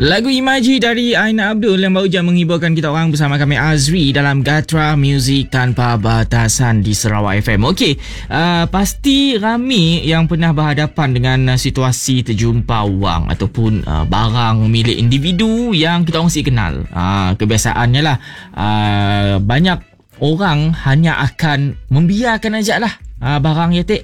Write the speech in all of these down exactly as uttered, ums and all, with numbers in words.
Lagu Imaji dari Aina Abdul yang baru je menghiburkan kita orang bersama kami Azri dalam Gatra Music Tanpa Batasan di Sarawak F M. Okey, uh, pasti ramai yang pernah berhadapan dengan situasi terjumpa wang ataupun uh, barang milik individu yang kita orang mesti kenal. Uh, kebiasaannya lah, uh, banyak orang hanya akan membiarkan aja lah uh, barang yatik.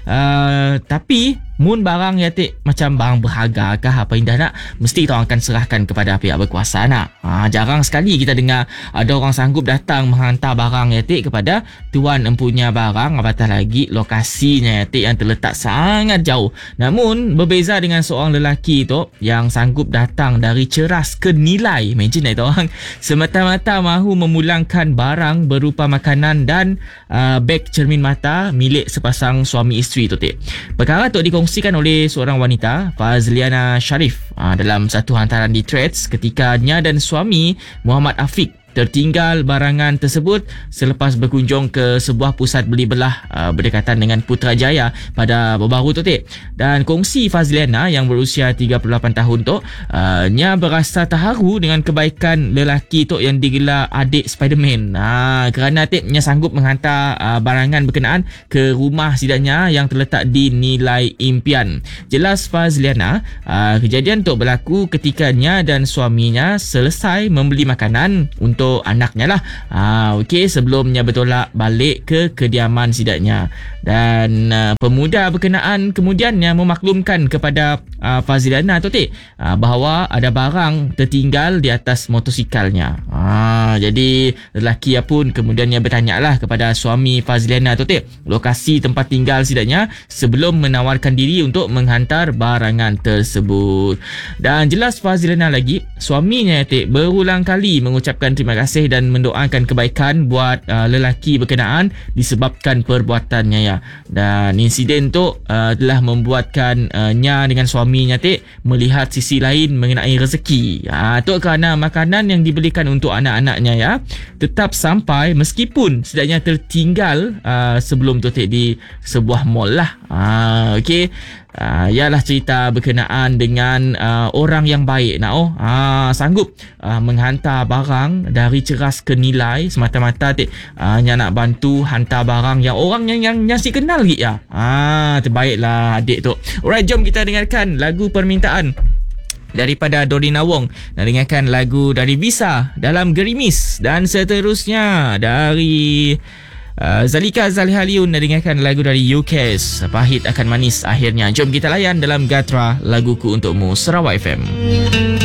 Uh, tapi mun barang yatik macam barang berharga kah apa yang dah nak, mesti kita akan serahkan kepada pihak berkuasa nak. Ha, jarang sekali kita dengar ada orang sanggup datang menghantar barang yatik kepada tuan empunya barang, apatah lagi lokasinya yatik yang terletak sangat jauh. Namun berbeza dengan seorang lelaki tu yang sanggup datang dari ceras ke nilai, imagine itu orang semata-mata mahu memulangkan barang berupa makanan dan uh, beg cermin mata milik sepasang suami isteri tu. Perkara tu dikongsikan dikongsikan oleh seorang wanita, Fazliana Sharif, aa, dalam satu hantaran di Threads ketika nya dan suami Muhammad Afiq tertinggal barangan tersebut selepas berkunjung ke sebuah pusat beli belah uh, berdekatan dengan Putrajaya pada baru-baru tu tik. Dan kongsi Fazliana yang berusia tiga puluh lapan tahun tu, uh, nya berasa terharu dengan kebaikan lelaki tu yang digelar adik Spiderman. Ha, kerana tik nya sanggup menghantar uh, barangan berkenaan ke rumah sidaknya yang terletak di Nilai Impian. Jelas Fazliana, uh, kejadian tu berlaku ketika nya dan suaminya selesai membeli makanan untuk anaknya lah. Ha, okey, sebelumnya bertolak balik ke kediaman sidaknya. Dan uh, pemuda berkenaan kemudiannya memaklumkan kepada uh, Fazliana tu tik uh, bahawa ada barang tertinggal di atas motosikalnya. Ha, jadi lelaki pun kemudiannya bertanya lah kepada suami Fazliana tu tik lokasi tempat tinggal sidaknya sebelum menawarkan diri untuk menghantar barangan tersebut. Dan jelas Fazliana lagi, suaminya tik berulang kali mengucapkan terima kasih dan mendoakan kebaikan buat uh, lelaki berkenaan disebabkan perbuatannya ya. Dan insiden tu uh, telah membuatkan uh, nya dengan suaminya tik melihat sisi lain mengenai rezeki. Ha, tu kerana makanan yang dibelikan untuk anak-anaknya ya tetap sampai meskipun sedangnya tertinggal uh, sebelum tu tik di sebuah mall lah. Ha, okey. Uh, ialah cerita berkenaan dengan uh, orang yang baik nak oh uh, sanggup uh, menghantar barang dari ceras ke nilai semata-mata tik uh, yang nak bantu hantar barang yang orang yang yang, yang si kenal lagi ya. Ah, terbaiklah adik tu. Alright, jom kita dengarkan lagu permintaan daripada Dorina Wong dan dengarkan lagu dari Visa dalam Gerimis, dan seterusnya dari Uh, Zalika Zalihaliun dan dengarkan lagu dari U K S, Pahit Akan Manis Akhirnya. Jom kita layan dalam Gatra Laguku Untukmu, Sarawak F M.